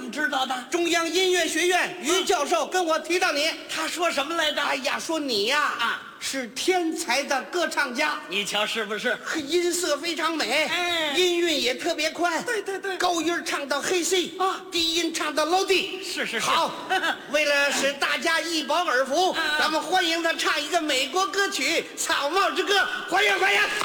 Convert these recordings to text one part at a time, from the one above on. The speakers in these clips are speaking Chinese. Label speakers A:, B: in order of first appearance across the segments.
A: 么知道的？
B: 中央音乐学院于教授跟我提到你，
A: 他说什么来着？
B: 哎呀，说你呀是天才的歌唱家，
A: 你瞧是不是？
B: 音色非常美，音韵也特别快，
A: 对，
B: 高音唱到黑 C 低音唱到 low D，
A: 是。
B: 好，为了使大家一饱耳福，咱们欢迎他唱一个美国歌曲《草帽之歌》，欢迎！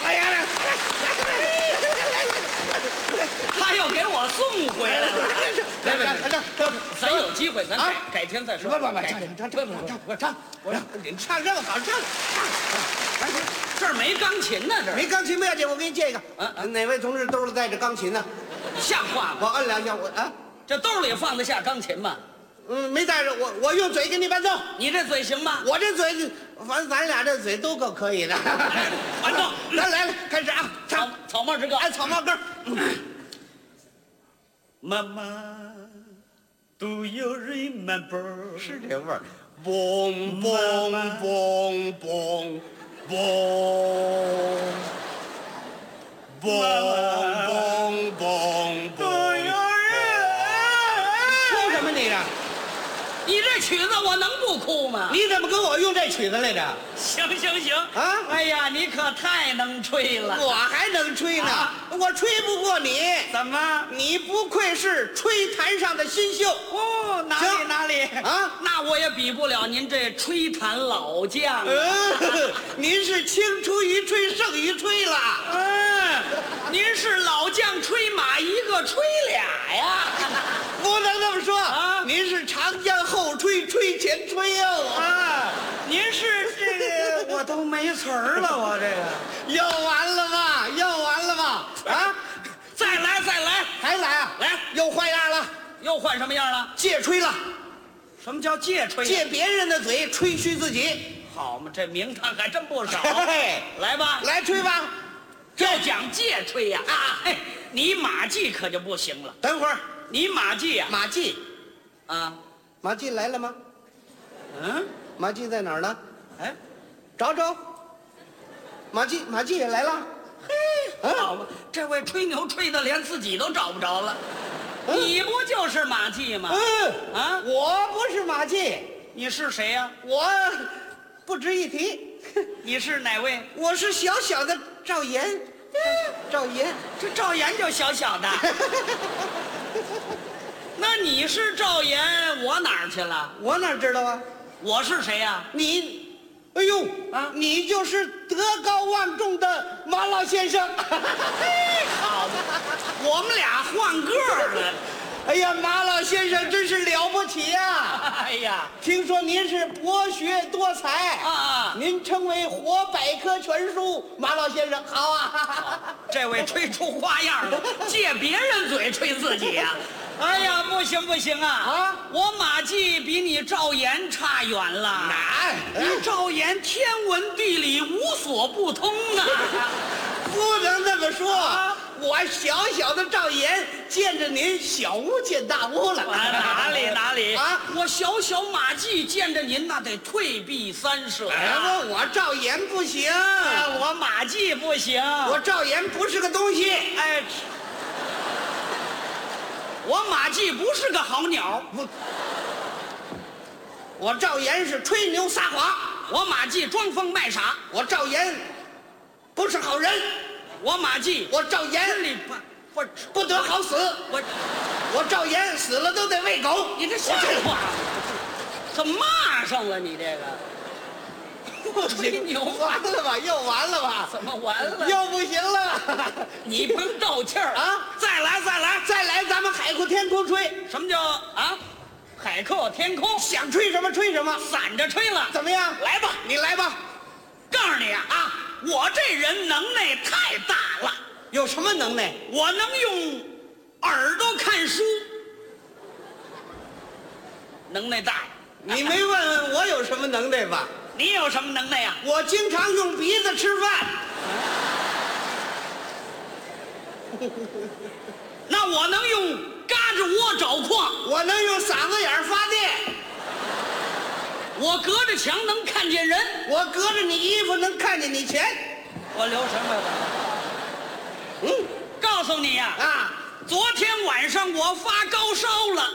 A: 他又给我送回来了。咱有机会，咱改天再说。
B: 唱，你唱这个好唱。
A: 这儿没钢琴呢，这儿
B: 没钢琴不要紧，我给你借一个。哪位同志兜里带着钢琴呢？
A: 像话吗？
B: 我摁两下，
A: 这兜里放得下钢琴吗？
B: 没带着，我用嘴给你伴奏。
A: 你这嘴行吗？
B: 我这嘴，反正咱俩这嘴都够可以的。
A: 伴奏，
B: 来，开始啊！唱
A: 草帽之歌。
B: 草帽歌。
A: 妈妈 ，Do you remember？
B: 是这味儿。嘣嘣嘣嘣嘣嘣嘣嘣。哭什么你啊？
A: 你这曲子我能不哭吗？
B: 你怎么跟我用这曲子来着？
A: 行
B: 啊！
A: 哎呀，你可太能吹了，
B: 我还能吹呢，我吹不过你。
A: 怎么？
B: 你不愧是吹坛上的新秀
A: 哦，哪里
B: 啊？
A: 那我也比不了您这吹坛老将。
B: 您是青出于吹胜于吹了。
A: 您是老将吹马一个吹俩呀？
B: 不能这么说
A: 啊！
B: 您是长江后吹，吹前吹哦。
A: 您是这个，我都没词儿了，我这个
B: 要完了吧？
A: 再来，
B: 还来啊？
A: 来，
B: 又换样了，
A: 又换什么样了？
B: 借吹了。
A: 什么叫借吹？
B: 借别人的嘴吹嘘自己。
A: 好嘛，这名堂还真不少。来吧，
B: 来吹吧。
A: 要讲借吹呀你马季可就不行了。
B: 等会儿，
A: 你马季呀？
B: 马季，马季来了吗？马季在哪儿呢？找，马季也来了。
A: 好嘛，这位吹牛吹的连自己都找不着了。你不就是马季吗？
B: 我不是马季，
A: 你是谁呀？
B: 我不值一提。
A: 你是哪位？
B: 我是小小的赵岩。赵岩，
A: 这赵岩就小小的。那你是赵岩，我哪儿去了？
B: 我哪知道啊？
A: 我是谁呀？
B: 你，哎呦你就是德高望重的马老先生。
A: 好嘛，我们俩换个了。
B: 哎呀，马老先生真是了不起呀！
A: 哎呀，
B: 听说您是博学多才您称为活百科全书，马老先生好啊！
A: 这位吹出花样了，借别人嘴吹自己呀！哎呀，不行我马季比你赵岩差远了。你赵岩天文地理无所不通啊！
B: 不能这么说我小小的赵岩见着您小巫见大巫了。
A: 哪里我小小马季见着您那得退避三舍呀。
B: 我赵岩不行，
A: 我马季不行，
B: 我赵岩不是个东西。
A: 我马季不是个好鸟。
B: 我赵岩是吹牛撒谎，
A: 我马季装疯卖傻。
B: 我赵岩不是好人。
A: 我马季，
B: 我赵岩
A: 里
B: 不得好死。我赵岩死了都得喂狗。
A: 你这像话吗？怎么骂上了你这个？
B: 不行，
A: 牛
B: 完了吧？又完了吧？
A: 怎么完了？
B: 又不行了。
A: 你甭斗气儿再来，
B: 咱们海阔天空吹。
A: 什么叫海阔天空？
B: 想吹什么吹什么，
A: 散着吹了。
B: 怎么样？
A: 来吧，
B: 你来吧。
A: 告诉你我这人能耐太大了。
B: 有什么能耐？
A: 我能用耳朵看书，能耐大。
B: 你没问问我有什么能耐吧？
A: 你有什么能耐呀？
B: 我经常用鼻子吃饭。
A: 那我能用嘎吱窝找矿，
B: 我能用嗓子眼发电。
A: 我隔着墙能看见人，
B: 我隔着你衣服能看见你钱。
A: 我留什么？告诉你呀昨天晚上我发高烧了。